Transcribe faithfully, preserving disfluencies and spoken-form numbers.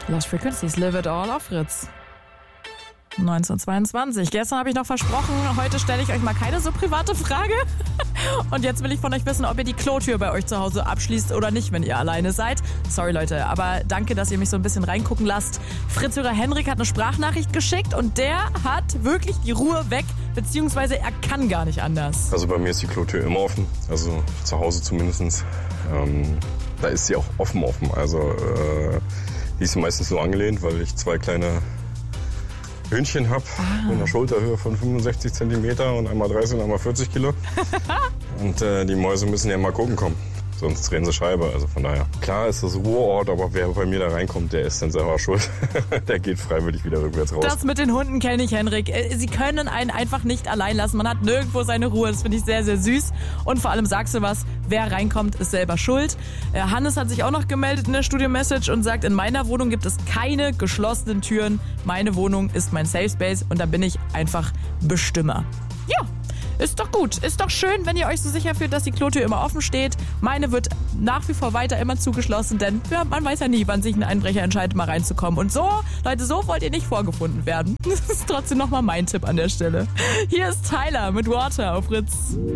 Lost Frequencies, Live It All auf Fritz. neunzehnhundertzweiundzwanzig. Gestern habe ich noch versprochen, heute stelle ich euch mal keine so private Frage. Und jetzt will ich von euch wissen, ob ihr die Klotür bei euch zu Hause abschließt oder nicht, wenn ihr alleine seid. Sorry Leute, aber danke, dass ihr mich so ein bisschen reingucken lasst. Fritzhörer Henrik hat eine Sprachnachricht geschickt und der hat wirklich die Ruhe weg, beziehungsweise er kann gar nicht anders. Also bei mir ist die Klotür immer offen, also zu Hause zumindest. Ähm, da ist sie auch offen offen, also äh, die ist meistens nur angelehnt, weil ich zwei kleine Hündchen habe ah. mit einer Schulterhöhe von fünfundsechzig Zentimeter und einmal dreißig und einmal vierzig Kilo. Und äh, die Mäuse müssen ja mal gucken kommen, sonst drehen sie Scheibe. Also von daher, klar ist das Ruheort, aber wer bei mir da reinkommt, der ist dann selber schuld. Der geht freiwillig wieder rückwärts raus. Das mit den Hunden kenne ich, Henrik. Sie können einen einfach nicht allein lassen. Man hat nirgendwo seine Ruhe. Das finde ich sehr, sehr süß. Und vor allem sagst du was, wer reinkommt, ist selber schuld. Hannes hat sich auch noch gemeldet in der Studio-Message und sagt, in meiner Wohnung gibt es keine geschlossenen Türen. Meine Wohnung ist mein Safe Space und da bin ich einfach Bestimmer. Ja. Ist doch gut. Ist doch schön, wenn ihr euch so sicher fühlt, dass die Klotür immer offen steht. Meine wird nach wie vor weiter immer zugeschlossen, denn ja, man weiß ja nie, wann sich ein Einbrecher entscheidet, mal reinzukommen. Und so, Leute, so wollt ihr nicht vorgefunden werden. Das ist trotzdem nochmal mein Tipp an der Stelle. Hier ist Tyler mit Water auf Fritz.